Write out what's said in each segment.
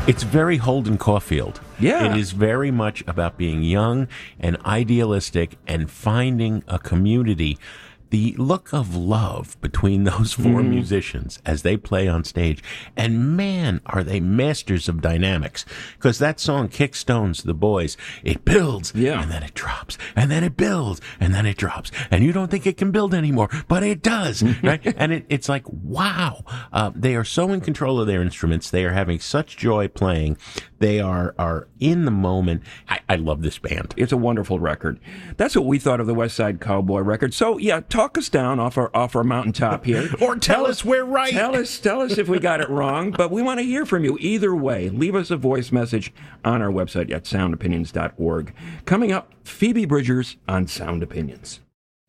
It's very Holden Caulfield. Yeah. It is very much about being young and idealistic and finding a community. The look of love between those four musicians as they play on stage. And man, are they masters of dynamics. Because that song, Kick Stones, The Boys, it builds, and then it drops, and then it builds, and then it drops. And you don't think it can build anymore, but it does, right? And it's like, wow. They are so in control of their instruments. They are having such joy playing. They are in the moment. I love this band. It's a wonderful record. That's what we thought of the West Side Cowboy record. So, yeah, talk us down off our mountaintop here. Or tell us we're right. Tell us if we got it wrong. But we want to hear from you either way. Leave us a voice message on our website at soundopinions.org. Coming up, Phoebe Bridgers on Sound Opinions.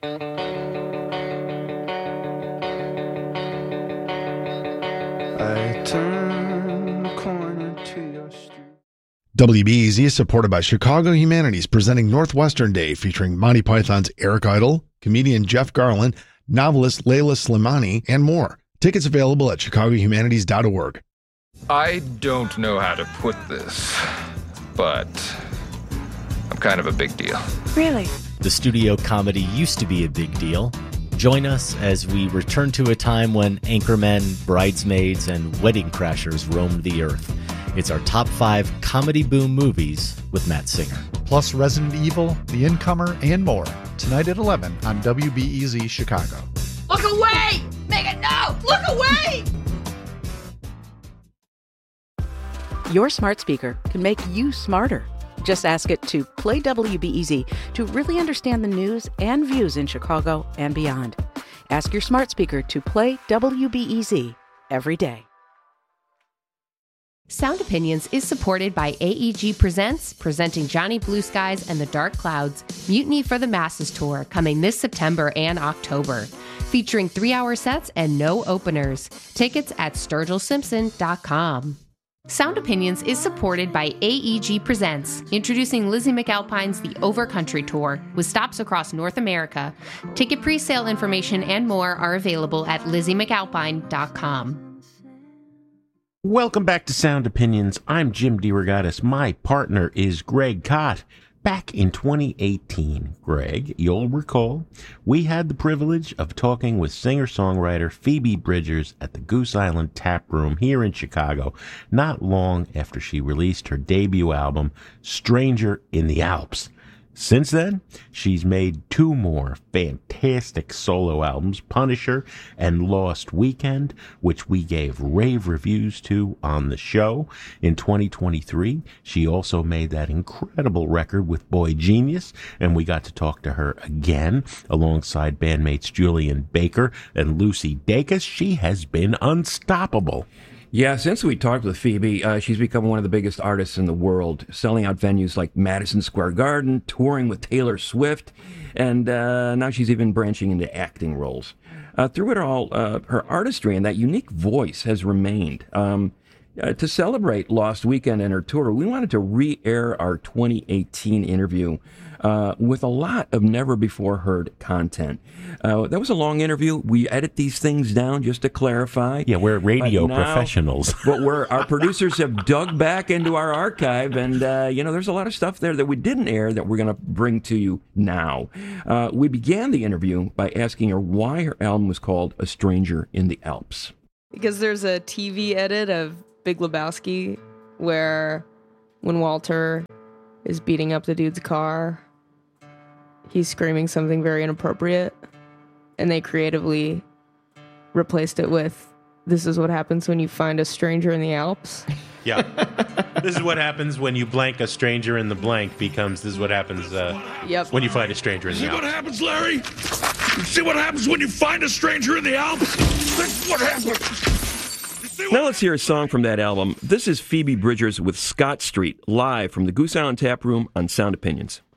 I turn the corner to your street. WBEZ is supported by Chicago Humanities, presenting Northwestern Day, featuring Monty Python's Eric Idle, comedian Jeff Garlin, novelist Layla Slimani, and more. Tickets available at chicagohumanities.org. I don't know how to put this, but I'm kind of a big deal. Really? The studio comedy used to be a big deal. Join us as we return to a time when Anchormen, Bridesmaids, and Wedding Crashers roamed the earth. It's our top 5 comedy boom movies with Matt Singer. Plus Resident Evil, The Incomer, and more. Tonight at 11 on WBEZ Chicago. Look away! Megan, no! Look away! Your smart speaker can make you smarter. Just ask it to play WBEZ to really understand the news and views in Chicago and beyond. Ask your smart speaker to play WBEZ every day. Sound Opinions is supported by AEG Presents, presenting Johnny Blue Skies and the Dark Clouds, Mutiny for the Masses Tour, coming this September and October. Featuring 3-hour sets and no openers. Tickets at SturgillSimpson.com. Sound Opinions is supported by AEG Presents, introducing Lizzie McAlpine's The Overcountry Tour, with stops across North America. Ticket pre-sale information and more are available at LizzieMcAlpine.com. Welcome back to Sound Opinions. I'm Jim DeRogatis. My partner is Greg Kot. Back in 2018, Greg, you'll recall, we had the privilege of talking with singer-songwriter Phoebe Bridgers at the Goose Island Tap Room here in Chicago, not long after she released her debut album, Stranger in the Alps. Since then, she's made 2 more fantastic solo albums, Punisher and Lost Weekend, which we gave rave reviews to on the show. In 2023, she also made that incredible record with Boy Genius, and we got to talk to her again alongside bandmates Julian Baker and Lucy Dacus. She has been unstoppable. Yeah, since we talked with Phoebe, she's become one of the biggest artists in the world, selling out venues like Madison Square Garden, touring with Taylor Swift, and now she's even branching into acting roles. Through it all, her artistry and that unique voice has remained. To celebrate Lost Weekend and her tour, we wanted to re-air our 2018 interview with a lot of never-before-heard content. That was a long interview. We edit these things down just to clarify. Yeah, we're radio professionals. But our producers have dug back into our archive, and, there's a lot of stuff there that we didn't air that we're going to bring to you now. We began the interview by asking her why her album was called A Stranger in the Alps. Because there's a TV edit of Big Lebowski where when Walter is beating up the dude's car, he's screaming something very inappropriate, and they creatively replaced it with, "This is what happens when you find a stranger in the Alps." Yeah. This is what happens when you blank a stranger in the blank becomes this is what happens when you find a stranger in the Alps. See what happens, Larry? You see what happens when you find a stranger in the Alps? That's what happens. Now let's hear a song from that album. This is Phoebe Bridgers with Scott Street, live from the Goose Island Tap Room on Sound Opinions.